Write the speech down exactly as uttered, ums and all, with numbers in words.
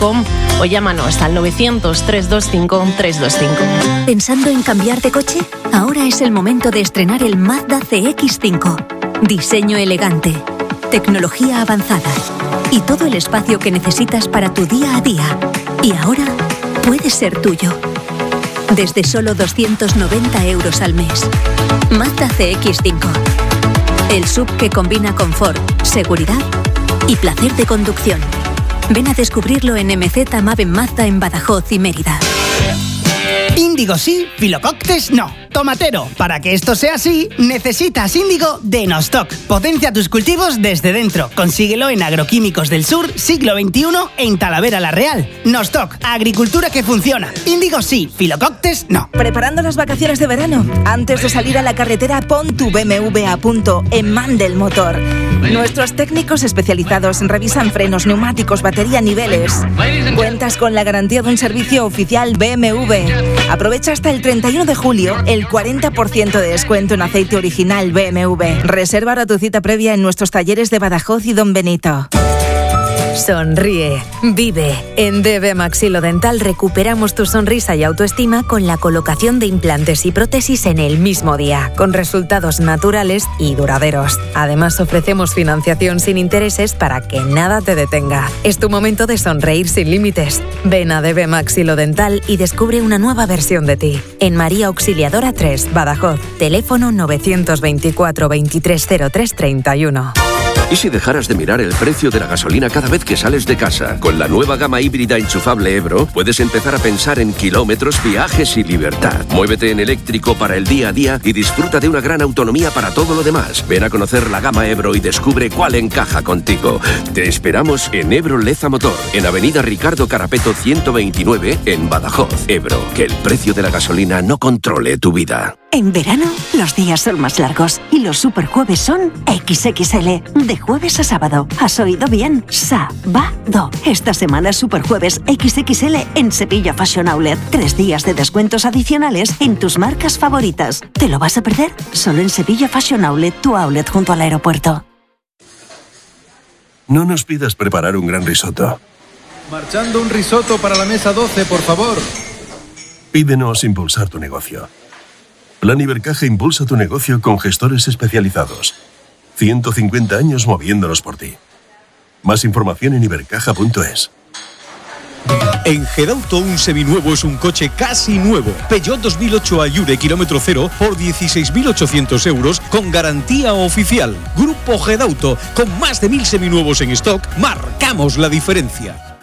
com o llámanos al novecientos, trescientos veinticinco, trescientos veinticinco. ¿Pensando en cambiar de coche? Ahora es el momento de estrenar el Mazda C X cinco. Diseño elegante, tecnología avanzada y todo el espacio que necesitas para tu día a día. Y ahora puede ser tuyo. Desde solo doscientos noventa euros al mes. Mazda C X cinco. El S U V que combina confort, seguridad y placer de conducción. Ven a descubrirlo en M Z Maven Mazda en Badajoz y Mérida. Índigo sí, Filococtes no. Tomatero, para que esto sea así, necesitas índigo de Nostoc. Potencia tus cultivos desde dentro. Consíguelo en Agroquímicos del Sur, siglo veintiuno, en Talavera la Real. Nostoc, agricultura que funciona. Índigo sí, Filococtes no. ¿Preparando las vacaciones de verano? Antes de salir a la carretera, pon tu B M W a punto en Mandel Motor. Nuestros técnicos especializados revisan frenos, neumáticos, batería, niveles. Cuentas con la garantía de un servicio oficial B M W. Aprovecha hasta el treinta y uno de julio el cuarenta por ciento de descuento en aceite original B M W. Reserva ahora tu cita previa en nuestros talleres de Badajoz y Don Benito. Sonríe, vive. En D B Maxilodental recuperamos tu sonrisa y autoestima con la colocación de implantes y prótesis en el mismo día, con resultados naturales y duraderos. Además, ofrecemos financiación sin intereses para que nada te detenga. Es tu momento de sonreír sin límites. Ven a D B Maxilodental y descubre una nueva versión de ti. En María Auxiliadora tres, Badajoz. Teléfono novecientos veinticuatro, veintitrés cero tres, treinta y uno. ¿Y si dejaras de mirar el precio de la gasolina cada vez que sales de casa? Con la nueva gama híbrida enchufable Ebro, puedes empezar a pensar en kilómetros, viajes y libertad. Muévete en eléctrico para el día a día y disfruta de una gran autonomía para todo lo demás. Ven a conocer la gama Ebro y descubre cuál encaja contigo. Te esperamos en Ebro Leza Motor, en Avenida Ricardo Carapeto ciento veintinueve, en Badajoz. Ebro, que el precio de la gasolina no controle tu vida. En verano, los días son más largos y los superjueves son equis equis ele, de jueves a sábado. ¿Has oído bien? Sábado. Esta semana es superjueves equis equis ele en Sevilla Fashion Outlet. Tres días de descuentos adicionales en tus marcas favoritas. ¿Te lo vas a perder? Solo en Sevilla Fashion Outlet, tu outlet junto al aeropuerto. No nos pidas preparar un gran risotto. Marchando un risotto para la mesa doce, por favor. Pídenos impulsar tu negocio. Plan Ibercaja impulsa tu negocio con gestores especializados. ciento cincuenta años moviéndonos por ti. Más información en ibercaja punto es. En Gedauto un seminuevo es un coche casi nuevo. Peugeot dos mil ocho Allure kilómetro cero por dieciséis mil ochocientos euros con garantía oficial. Grupo Gedauto, con más de mil seminuevos en stock, marcamos la diferencia.